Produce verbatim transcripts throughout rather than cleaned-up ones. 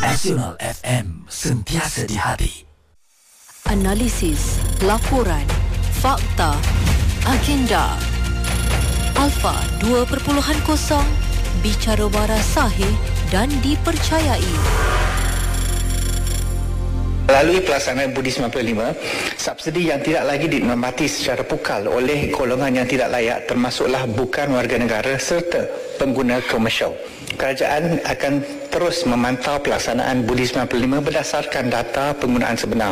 Nasional F M, sentiasa di hati. Analisis, laporan, fakta, agenda. Alpha dua titik kosong, bicara waras sahih dan dipercayai. Melalui pelaksanaan Budi sembilan puluh lima, subsidi yang tidak lagi dinikmati secara pukal oleh golongan yang tidak layak termasuklah bukan warga negara serta pengguna komersial. Kerajaan akan terus memantau pelaksanaan Budi sembilan puluh lima berdasarkan data penggunaan sebenar,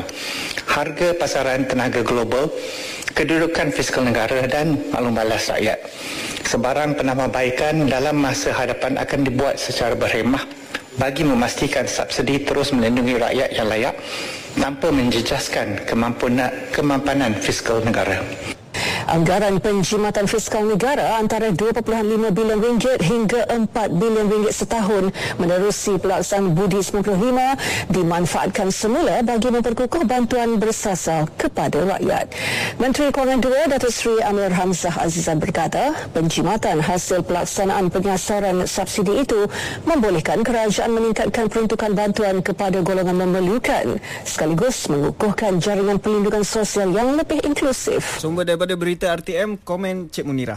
harga pasaran tenaga global, kedudukan fiskal negara dan maklum balas rakyat. Sebarang penambahbaikan dalam masa hadapan akan dibuat secara berhemah bagi memastikan subsidi terus melindungi rakyat yang layak tanpa menjejaskan kemampuan kemampanan fiskal negara. Anggaran penjimatan fiskal negara antara dua perpuluhan lima bilion ringgit hingga empat bilion ringgit setahun menerusi pelaksanaan Budi sembilan puluh lima dimanfaatkan semula bagi memperkukuh bantuan bersasar kepada rakyat. Menteri Kewangan dua Datuk Seri Amir Hamzah Azizan berkata, penjimatan hasil pelaksanaan penyasaran subsidi itu membolehkan kerajaan meningkatkan peruntukan bantuan kepada golongan memerlukan sekaligus mengukuhkan jaringan perlindungan sosial yang lebih inklusif. Sumber daripada berita R T M, komen Cik Munirah.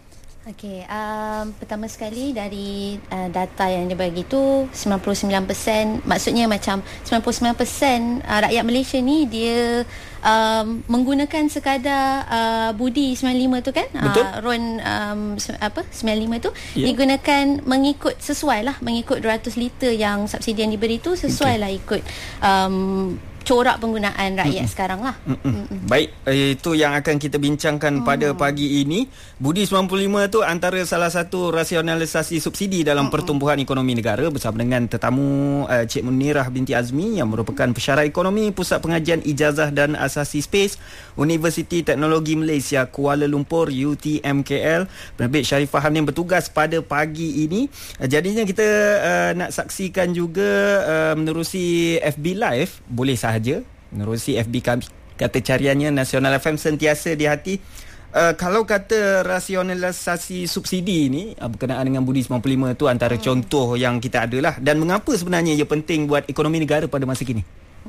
Okey, um, pertama sekali dari uh, data yang dia bagi tu sembilan puluh sembilan peratus, maksudnya macam sembilan puluh sembilan peratus uh, rakyat Malaysia ni dia um, menggunakan sekadar uh, Budi sembilan puluh lima tu kan. Betul. Uh, RON um, apa sembilan puluh lima tu yeah. digunakan mengikut sesuai lah mengikut dua ratus liter yang subsidi yang diberi tu sesuai okay. lah ikut um, corak penggunaan rakyat Mm-mm. sekarang lah. Mm-mm. Baik, itu yang akan kita bincangkan hmm. pada pagi ini. Budi sembilan puluh lima tu antara salah satu rasionalisasi subsidi dalam Mm-mm. pertumbuhan ekonomi negara bersama dengan tetamu uh, Cik Munirah binti Azmi yang merupakan pensyarah ekonomi Pusat Pengajian Ijazah dan Asasi Space Universiti Teknologi Malaysia Kuala Lumpur U T M K L. Penerbit Sharifah Hamdim bertugas pada pagi ini. Uh, jadinya kita uh, nak saksikan juga uh, menerusi F B Live, boleh sahaja menerusi F B kami, kata cariannya Nasional F M sentiasa di hati. Uh, kalau kata rasionalisasi subsidi ini uh, berkenaan dengan Budi sembilan puluh lima tu antara hmm. contoh yang kita adalah, dan mengapa sebenarnya ia penting buat ekonomi negara pada masa kini?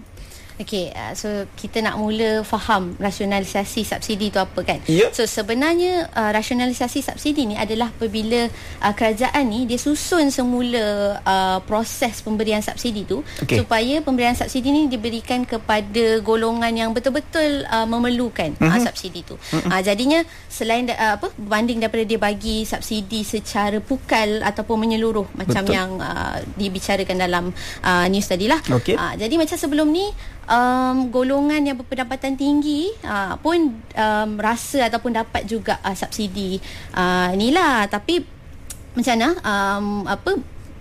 Okey, uh, so kita nak mula faham rasionalisasi subsidi itu apa kan. Yep. So sebenarnya uh, rasionalisasi subsidi ni adalah apabila uh, kerajaan ni dia susun semula uh, proses pemberian subsidi tu okay. supaya pemberian subsidi ni diberikan kepada golongan yang betul-betul uh, memerlukan uh-huh. uh, subsidi tu. Uh-huh. Uh, jadinya selain uh, apa berbanding daripada dia bagi subsidi secara pukal ataupun menyeluruh macam Betul. yang uh, dibicarakan dalam uh, news tadi lah. Okay. Uh, jadi macam sebelum ni Um, golongan yang berpendapatan tinggi uh, pun um, rasa ataupun dapat juga uh, subsidi uh, inilah, tapi macam mana um, apa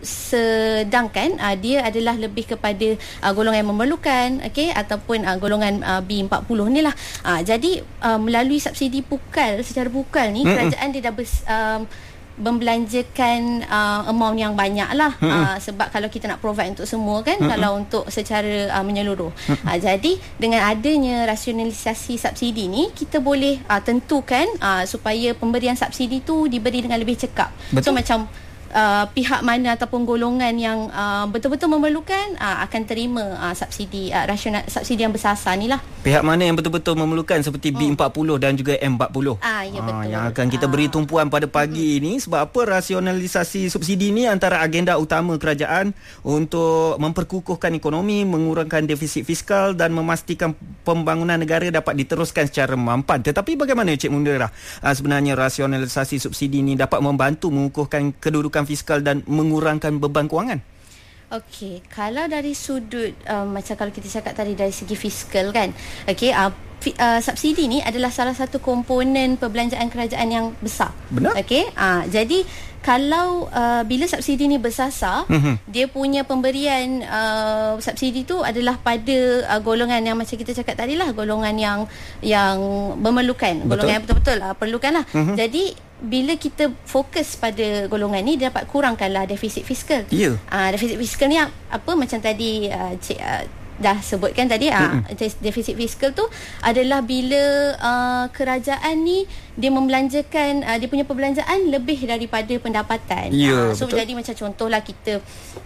sedangkan uh, dia adalah lebih kepada uh, golongan yang memerlukan, okey, ataupun uh, golongan uh, B empat puluh ni lah. Uh, jadi uh, melalui subsidi pukal, secara pukal ni Mm-mm. kerajaan dia dah bers, um, membelanjakan uh, amount yang banyak lah hmm. uh, sebab kalau kita nak provide untuk semua kan, hmm. kalau untuk secara uh, menyeluruh hmm. uh, jadi dengan adanya rasionalisasi subsidi ni kita boleh uh, tentukan uh, supaya pemberian subsidi tu diberi dengan lebih cekap. Betul. So macam Uh, pihak mana ataupun golongan yang uh, betul-betul memerlukan uh, akan terima uh, subsidi uh, rasional subsidi yang bersasar ni lah. Pihak mana yang betul-betul memerlukan seperti B empat puluh hmm. dan juga M empat puluh. Ah, ya, betul. Ah, yang akan kita beri tumpuan pada pagi hmm. ini. Sebab apa rasionalisasi subsidi ini antara agenda utama kerajaan untuk memperkukuhkan ekonomi, mengurangkan defisit fiskal dan memastikan pembangunan negara dapat diteruskan secara mampan. Tetapi bagaimana Cik Munirah, uh, sebenarnya rasionalisasi subsidi ini dapat membantu mengukuhkan kedudukan fiskal dan mengurangkan beban kewangan? Okey, kalau dari sudut um, macam kalau kita cakap tadi dari segi fiskal kan, okey, uh, fi, uh, subsidi ni adalah salah satu komponen perbelanjaan kerajaan yang besar. Benar? Okey, uh, jadi kalau uh, bila subsidi ni bersasar, mm-hmm. dia punya pemberian uh, subsidi tu adalah pada uh, golongan yang macam kita cakap tadi lah, golongan yang yang memerlukan, Betul. golongan yang betul-betul uh, perlukan lah. Mm-hmm. Jadi bila kita fokus pada golongan ni, dia dapat kurangkanlah defisit fiskal. Ya. Yeah. Uh, defisit fiskal ni apa macam tadi uh, Cik uh, dah sebutkan tadi, mm-hmm. uh, defisit fiskal tu adalah bila uh, kerajaan ni dia membelanjakan uh, dia punya perbelanjaan lebih daripada pendapatan. Yeah, uh, so betul. jadi macam contohlah kita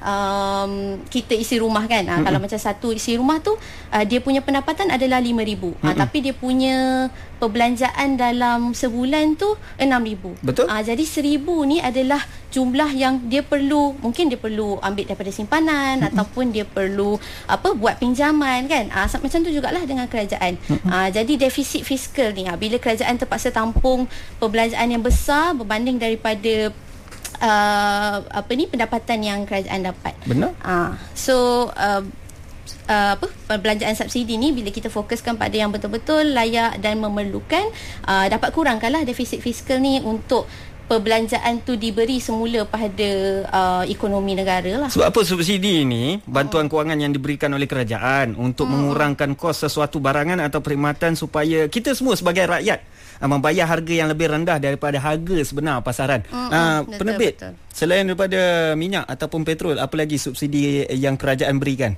um, kita isi rumah kan. Uh, mm-hmm. Kalau macam satu isi rumah tu uh, dia punya pendapatan adalah lima ribu. Mm-hmm. Uh, tapi dia punya perbelanjaan dalam sebulan tu enam ribu. Betul. Uh, jadi seribu ni adalah jumlah yang dia perlu, mungkin dia perlu ambil daripada simpanan, mm-hmm. ataupun dia perlu apa buat pinjaman kan. Ah, macam tu jugalah dengan kerajaan. Mm-hmm. Ah, jadi defisit fiskal ni, ah, bila kerajaan terpaksa tampung perbelanjaan yang besar berbanding daripada uh, apa ni pendapatan yang kerajaan dapat. Benar. Ah, so uh, Uh, apa perbelanjaan subsidi ni bila kita fokuskan pada yang betul-betul layak dan memerlukan, uh, dapat kurangkanlah defisit fiskal ni untuk perbelanjaan tu diberi semula pada uh, ekonomi negara lah. Sebab apa subsidi ni bantuan hmm. kewangan yang diberikan oleh kerajaan untuk hmm. mengurangkan kos sesuatu barangan atau perkhidmatan supaya kita semua sebagai rakyat uh, membayar harga yang lebih rendah daripada harga sebenar pasaran. Hmm, uh, betul, penerbit betul. Selain daripada minyak ataupun petrol, apa lagi subsidi yang kerajaan berikan?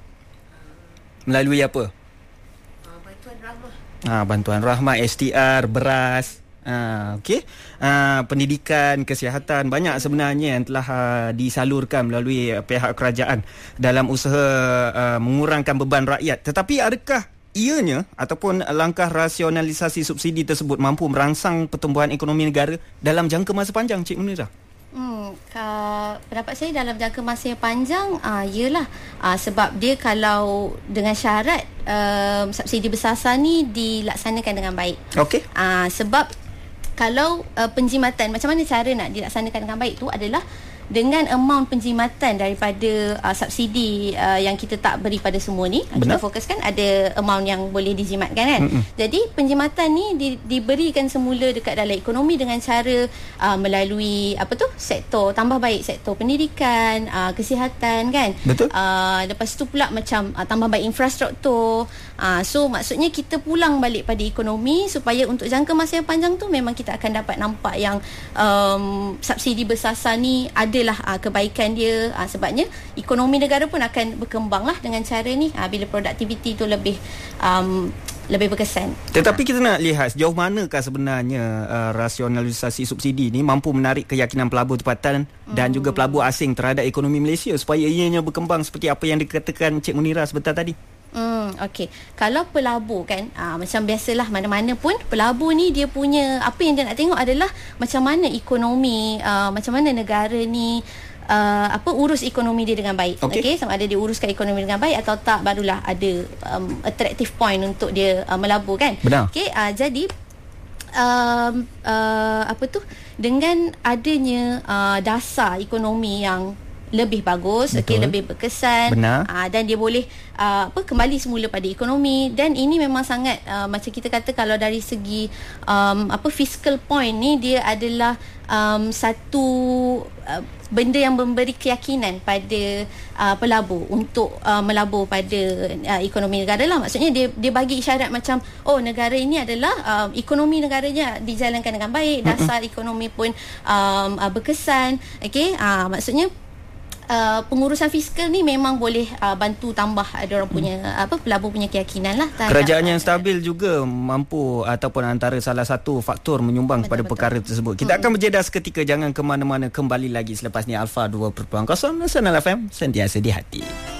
Melalui apa? Uh, bantuan rahmah. Ah, bantuan rahmah, S T R, beras. Ah, okey. Ah, pendidikan, kesihatan, banyak sebenarnya yang telah uh, disalurkan melalui uh, pihak kerajaan dalam usaha uh, mengurangkan beban rakyat. Tetapi adakah ianya ataupun langkah rasionalisasi subsidi tersebut mampu merangsang pertumbuhan ekonomi negara dalam jangka masa panjang, Cik Munirah? Hmm, ka, pendapat saya dalam jangka masa yang panjang, uh, iyalah uh, sebab dia kalau dengan syarat uh, subsidi bersasar ni dilaksanakan dengan baik. Okey. Uh, sebab kalau uh, penjimatan, macam mana cara nak dilaksanakan dengan baik tu adalah dengan amount penjimatan daripada uh, subsidi uh, yang kita tak beri pada semua ni. Benar. Kita fokuskan ada amount yang boleh dijimatkan kan. Mm-mm. Jadi penjimatan ni di, diberikan semula dekat dalam ekonomi dengan cara uh, melalui apa tu sektor tambah baik, sektor pendidikan, uh, kesihatan kan. Betul. Uh, lepas tu pula macam uh, tambah baik infrastruktur. Uh, so maksudnya kita pulang balik pada ekonomi supaya untuk jangka masa yang panjang tu memang kita akan dapat nampak yang um, subsidi bersasar ni ada lah uh, kebaikan dia, uh, sebabnya ekonomi negara pun akan berkembang lah dengan cara ni uh, bila produktiviti tu lebih um, lebih berkesan. Tetapi kita nak lihat sejauh manakah sebenarnya uh, rasionalisasi subsidi ni mampu menarik keyakinan pelabur tempatan hmm. dan juga pelabur asing terhadap ekonomi Malaysia supaya ianya berkembang seperti apa yang dikatakan Cik Munirah sebentar tadi. Hmm, okey. Kalau pelabur kan, aa, macam biasalah mana-mana pun pelabur ni dia punya apa yang dia nak tengok adalah macam mana ekonomi, aa, macam mana negara ni aa, apa urus ekonomi dia dengan baik. Okey, okay? Sama ada dia uruskan ekonomi dengan baik atau tak, barulah ada um, attractive point untuk dia uh, melabur kan. Okey, aa, jadi um, uh, apa tu dengan adanya uh, dasar ekonomi yang lebih bagus, okey, lebih berkesan, uh, dan dia boleh uh, apa kembali semula pada ekonomi, dan ini memang sangat uh, macam kita kata kalau dari segi um, apa fiscal point ni dia adalah um, satu uh, benda yang memberi keyakinan pada uh, pelabur untuk uh, melabur pada uh, ekonomi negara lah. Maksudnya dia dia bagi isyarat macam oh negara ini adalah uh, ekonomi negaranya dijalankan dengan baik, dasar mm-hmm. ekonomi pun um, uh, berkesan, okey, uh, maksudnya Uh, pengurusan fiskal ni memang boleh uh, bantu tambah ada orang punya hmm. apa pelabur punya keyakinan lah. Kerajaan yang stabil juga mampu ataupun antara salah satu faktor menyumbang betul, kepada betul. perkara tersebut. Kita hmm. akan berjeda seketika, jangan ke mana-mana, kembali lagi selepas ni. Alpha dua kosong Nasional F M, sentiasa di hati.